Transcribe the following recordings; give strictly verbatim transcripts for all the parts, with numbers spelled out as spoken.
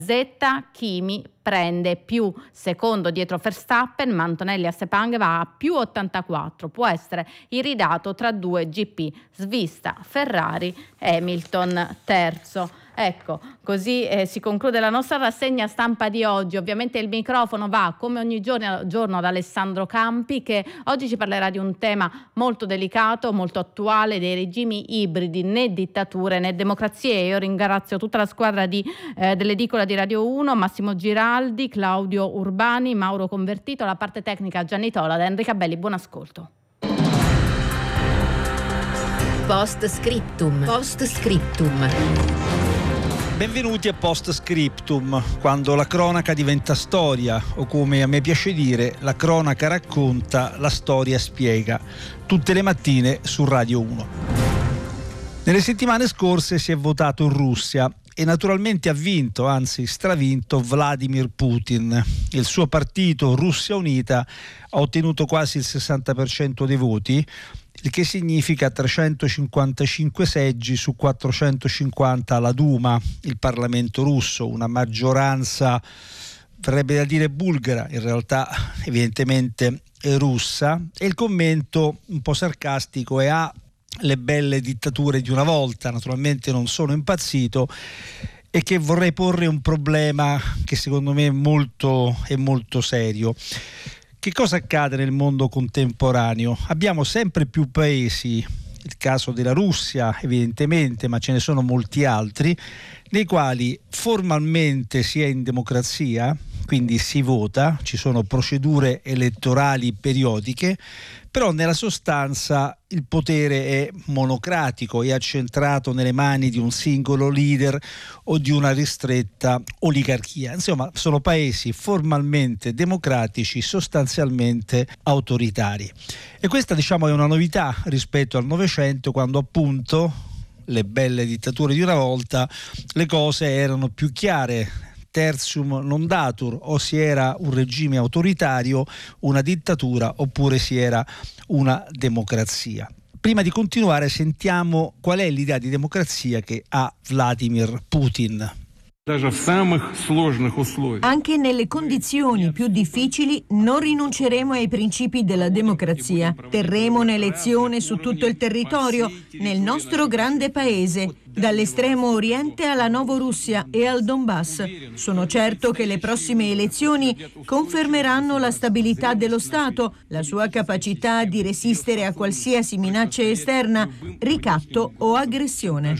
Zeta, Kimi prende più secondo dietro Verstappen, ma Antonelli a Sepang va a più ottantaquattro, può essere iridato tra due G P, svista Ferrari, Hamilton terzo. Ecco, così eh, si conclude la nostra rassegna stampa di oggi. Ovviamente il microfono va come ogni giorno, giorno ad Alessandro Campi, che oggi ci parlerà di un tema molto delicato, molto attuale, dei regimi ibridi, né dittature né democrazie. Io ringrazio tutta la squadra di, eh, dell'edicola di Radio uno, Massimo Giraldi, Claudio Urbani, Mauro Convertito, la parte tecnica Gianni Tola, da Enrica Belli. Buon ascolto. Post scriptum. Post scriptum. Benvenuti a Post Scriptum, quando la cronaca diventa storia, o come a me piace dire, la cronaca racconta, la storia spiega, tutte le mattine su Radio uno. Nelle settimane scorse si è votato in Russia e naturalmente ha vinto, anzi stravinto, Vladimir Putin. Il suo partito Russia Unita ha ottenuto quasi il sessanta per cento dei voti, il che significa trecentocinquantacinque seggi su quattrocentocinquanta alla Duma, il Parlamento russo, una maggioranza, verrebbe da dire bulgara, in realtà evidentemente è russa, e il commento un po' sarcastico è: ah, le belle dittature di una volta. Naturalmente non sono impazzito e che vorrei porre un problema che secondo me è molto, è molto serio. Che cosa accade nel mondo contemporaneo? Abbiamo sempre più paesi, il caso della Russia evidentemente, ma ce ne sono molti altri, nei quali formalmente si è in democrazia, quindi si vota, ci sono procedure elettorali periodiche, però nella sostanza il potere è monocratico, è accentrato nelle mani di un singolo leader o di una ristretta oligarchia. Insomma, sono paesi formalmente democratici, sostanzialmente autoritari. E questa, diciamo, è una novità rispetto al Novecento, quando appunto, le belle dittature di una volta, le cose erano più chiare. Tertium non datur, o si era un regime autoritario, una dittatura, oppure si era una democrazia. Prima di continuare sentiamo qual è l'idea di democrazia che ha Vladimir Putin. Anche nelle condizioni più difficili non rinunceremo ai principi della democrazia. Terremo un'elezione su tutto il territorio, nel nostro grande paese, dall'estremo oriente alla Novorussia e al Donbass. Sono certo che le prossime elezioni confermeranno la stabilità dello Stato, la sua capacità di resistere a qualsiasi minaccia esterna, ricatto o aggressione.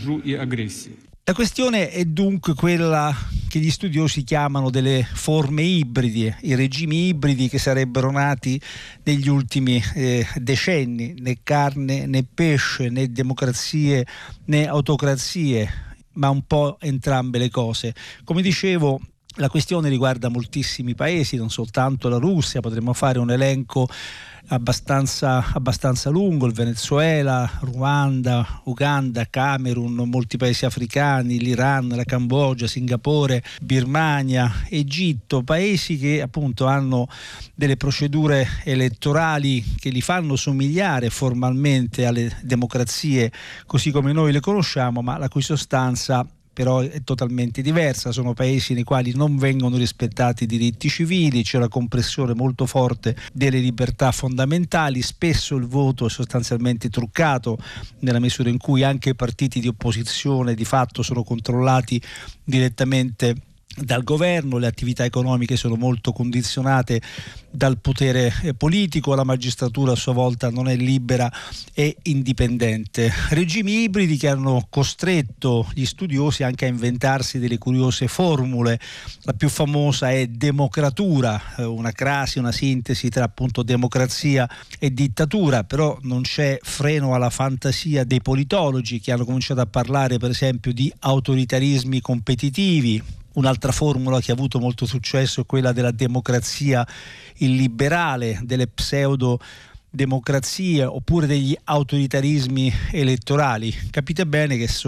La questione è dunque quella che gli studiosi chiamano delle forme ibridi, i regimi ibridi che sarebbero nati negli ultimi eh, decenni, né carne né pesce, né democrazie né autocrazie, ma un po' entrambe le cose. Come dicevo, la questione riguarda moltissimi paesi, non soltanto la Russia, potremmo fare un elenco abbastanza, abbastanza lungo: il Venezuela, Ruanda, Uganda, Camerun, molti paesi africani, l'Iran, la Cambogia, Singapore, Birmania, Egitto, paesi che appunto hanno delle procedure elettorali che li fanno somigliare formalmente alle democrazie così come noi le conosciamo, ma la cui sostanza però è totalmente diversa. Sono paesi nei quali non vengono rispettati i diritti civili, c'è una compressione molto forte delle libertà fondamentali, spesso il voto è sostanzialmente truccato, nella misura in cui anche i partiti di opposizione di fatto sono controllati direttamente dal governo, le attività economiche sono molto condizionate dal potere politico, la magistratura a sua volta non è libera e indipendente. Regimi ibridi che hanno costretto gli studiosi anche a inventarsi delle curiose formule. La più famosa è democratura, una crasi, una sintesi tra appunto democrazia e dittatura, però non c'è freno alla fantasia dei politologi che hanno cominciato a parlare per esempio di autoritarismi competitivi. Un'altra formula che ha avuto molto successo è quella della democrazia illiberale, delle pseudo democrazie oppure degli autoritarismi elettorali. Capite bene che sono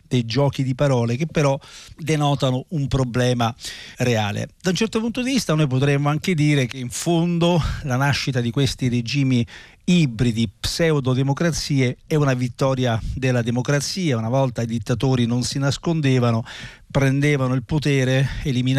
dei giochi di parole che però denotano un problema reale. Da un certo punto di vista noi potremmo anche dire che in fondo la nascita di questi regimi ibridi, pseudodemocrazie, è una vittoria della democrazia. Una volta i dittatori non si nascondevano, prendevano il potere, eliminavano